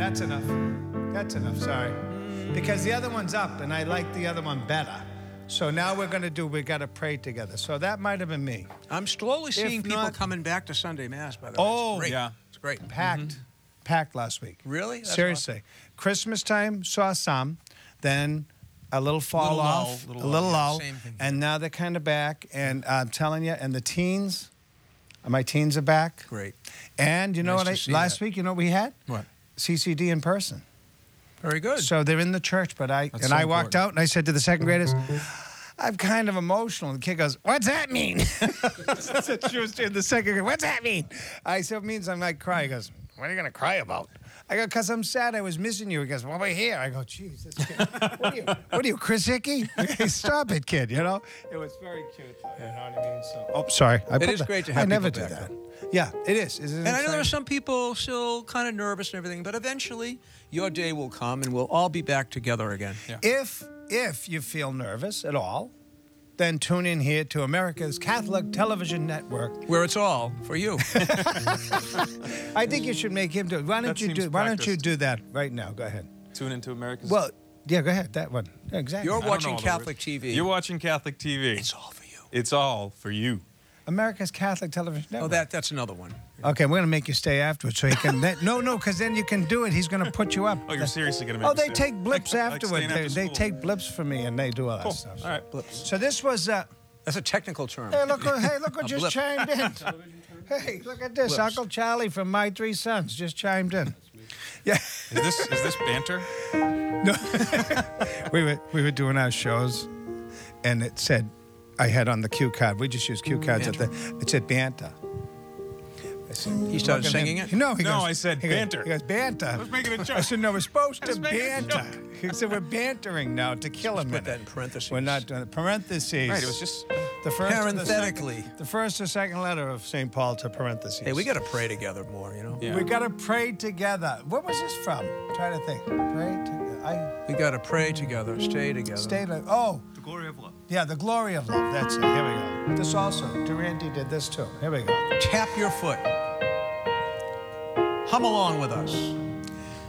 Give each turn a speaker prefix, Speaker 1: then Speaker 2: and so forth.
Speaker 1: That's enough. That's enough, sorry. Because the other one's up, and I like the other one better. So now we got to pray together. So that might have been me.
Speaker 2: I'm slowly seeing people
Speaker 1: not-
Speaker 2: coming back to Sunday Mass, by the way.
Speaker 1: Oh,
Speaker 2: It's great.
Speaker 3: yeah.
Speaker 2: It's great.
Speaker 1: Packed. Packed last week.
Speaker 2: Really? That's
Speaker 1: Seriously. Christmas time, saw some. Then a little fall
Speaker 3: Little
Speaker 1: off.
Speaker 3: lull,
Speaker 1: a little lull.
Speaker 2: Same thing.
Speaker 1: And now they're kind of back. And I'm telling you, and the teens, my teens are back.
Speaker 2: Great.
Speaker 1: And you know
Speaker 2: Nice
Speaker 1: what?
Speaker 2: to see
Speaker 1: Last
Speaker 2: that.
Speaker 1: week, you know what we had?
Speaker 2: What?
Speaker 1: CCD in person.
Speaker 2: Very good.
Speaker 1: So they're in the church, but I
Speaker 3: so
Speaker 1: walked
Speaker 3: important.
Speaker 1: out and I said to the second graders, I'm kind of emotional. And the kid goes, what's that mean? She was in the second grade. What's that mean? I said, it means I might cry. He goes, what are you going to cry about? I go, because I'm sad I was missing you. He goes, well, we're here. I go, geez, this kid. What are you, Chris Hickey? Stop it, kid, you know? It was very cute, though, you know what I mean? So, oh, sorry.
Speaker 2: It is great to have
Speaker 1: I never
Speaker 2: people
Speaker 1: do
Speaker 2: back,
Speaker 1: that. Yeah, it is. Isn't it
Speaker 2: And I know there are
Speaker 1: exciting?
Speaker 2: some people still kind of nervous and everything, but eventually your day will come and we'll all be back together again.
Speaker 3: Yeah.
Speaker 1: If you feel nervous at all, then tune in here to America's Catholic Television Network.
Speaker 2: Where it's all for you.
Speaker 1: I think you should make him do it. Why don't you
Speaker 3: practiced.
Speaker 1: do that right now? Go ahead.
Speaker 3: Tune into America's.
Speaker 1: Well, yeah, go ahead. That one. Yeah, exactly.
Speaker 2: You're
Speaker 3: I don't know
Speaker 2: watching
Speaker 3: all the
Speaker 2: Catholic
Speaker 3: words.
Speaker 2: TV.
Speaker 3: You're watching Catholic TV.
Speaker 2: It's all for you.
Speaker 3: It's all for you.
Speaker 1: America's Catholic Television
Speaker 2: Oh,
Speaker 1: Network.
Speaker 2: that's another one.
Speaker 1: Okay, we're gonna make you stay afterwards so you can. No, because then you can do it. He's gonna put you up.
Speaker 3: Oh, you're seriously going to make
Speaker 1: Oh,
Speaker 3: me
Speaker 1: they
Speaker 3: stay?
Speaker 1: take blips
Speaker 3: Like
Speaker 1: afterward.
Speaker 3: staying after
Speaker 1: They
Speaker 3: school.
Speaker 1: take blips for me and they do all that
Speaker 3: Cool.
Speaker 1: stuff.
Speaker 3: All right.
Speaker 1: So this was.
Speaker 2: That's a technical term.
Speaker 1: Hey, look who just
Speaker 2: blip.
Speaker 1: chimed in. Hey, look at this.
Speaker 2: Blips.
Speaker 1: Uncle Charlie from My Three Sons just chimed in. Yeah.
Speaker 3: Is this banter?
Speaker 1: We were doing our shows, and it said, I had on the cue card. We just use cue cards it said banter. I said,
Speaker 2: He started
Speaker 1: look at
Speaker 2: singing
Speaker 1: him.
Speaker 2: it?
Speaker 1: No,
Speaker 3: I said
Speaker 1: he goes-
Speaker 3: banter.
Speaker 1: He goes, banter.
Speaker 3: I was making a joke.
Speaker 1: I said, no, we're supposed to
Speaker 3: was making a
Speaker 1: banter. He said, we're bantering now to kill a minute.
Speaker 2: Put that in parentheses.
Speaker 1: We're not doing it. Parentheses.
Speaker 3: Right, it was just.
Speaker 1: the first or the
Speaker 2: Parenthetically.
Speaker 1: second- the first or second letter of St. Paul to parentheses.
Speaker 2: Hey, we got to pray together more, you know?
Speaker 3: Yeah.
Speaker 1: We got to pray together. What was this from? I'm trying to think. Pray together.
Speaker 2: We got to pray together, stay together.
Speaker 1: Stay like, oh,
Speaker 3: The glory of love.
Speaker 1: yeah, the glory of love. That's it. Here we go. This also, Durante did this too. Here we go.
Speaker 2: Tap your foot. Hum along with us.